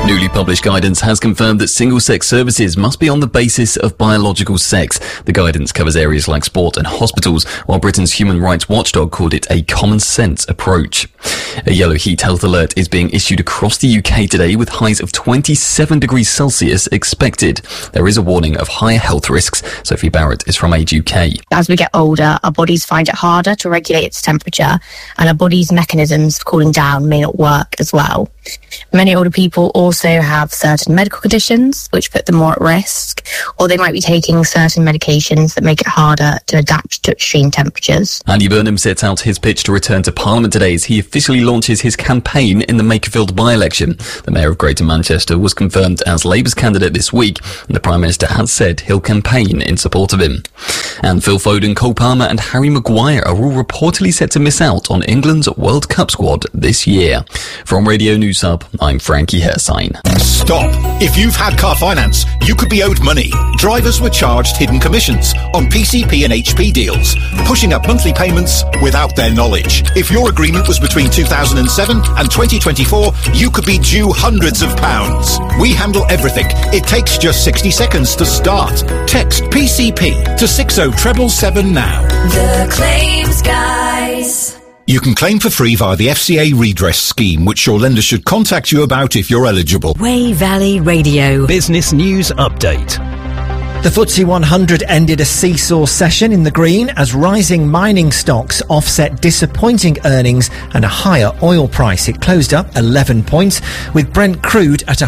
Newly published guidance has confirmed that single-sex services must be on the basis of biological sex. The guidance covers areas like sport and hospitals, while Britain's human rights watchdog called it a common-sense approach. A yellow heat health alert is being issued across the UK today, with highs of 27 degrees Celsius expected. There is a warning of higher health risks. Sophie Barrett is from Age UK. As we get older, our bodies find it harder to regulate its temperature, and our body's mechanisms for cooling down may not work as well. Many older people also have certain medical conditions which put them more at risk, or they might be taking certain medications that make it harder to adapt to extreme temperatures. Andy Burnham sets out his pitch to return to Parliament today as he officially launches his campaign in the Makerfield by-election. The Mayor of Greater Manchester was confirmed as Labour's candidate this week, and the Prime Minister has said he'll campaign in support of him. And Phil Foden, Cole Palmer and Harry Maguire are all reportedly set to miss out on England's World Cup squad this year. From Radio News Hub, I'm Frankie Hersign. Stop! If you've had car finance, you could be owed money. Drivers were charged hidden commissions on PCP and HP deals, pushing up monthly payments without their knowledge. If your agreement was between 2007 and 2024, you could be due hundreds of pounds. We handle everything. It takes just 60 seconds to start. Text PCP to 60777 now. The Claims Guys. You can claim for free via the FCA redress scheme, which your lender should contact you about if you're eligible. Wey Valley Radio. Business News Update. The FTSE 100 ended a seesaw session in the green as rising mining stocks offset disappointing earnings and a higher oil price. It closed up 11 points, with Brent crude at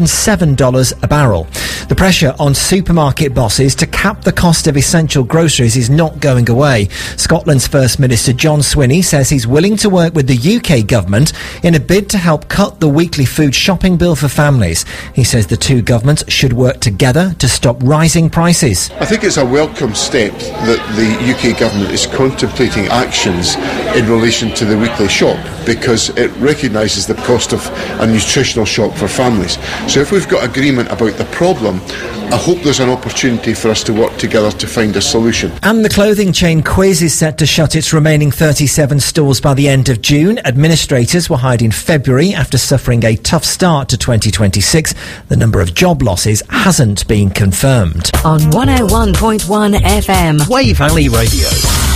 $107 a barrel. The pressure on supermarket bosses to cap the cost of essential groceries is not going away. Scotland's First Minister John Swinney says he's willing to work with the UK government in a bid to help cut the weekly food shopping bill for families. He says the two governments should work together to stop rising prices. I think it's a welcome step that the UK government is contemplating actions in relation to the weekly shop, because it recognises the cost of a nutritional shock for families. So if we've got agreement about the problem, I hope there's an opportunity for us to work together to find a solution. And the clothing chain Quiz is set to shut its remaining 37 stores by the end of June. Administrators were hired in February after suffering a tough start to 2026. The number of job losses hasn't been confirmed. On 101.1 FM. Wey Valley Radio.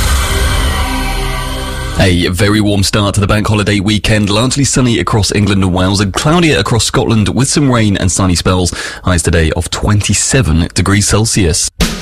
A very warm start to the bank holiday weekend, largely sunny across England and Wales and cloudier across Scotland with some rain and sunny spells. Highs today of 27 degrees Celsius.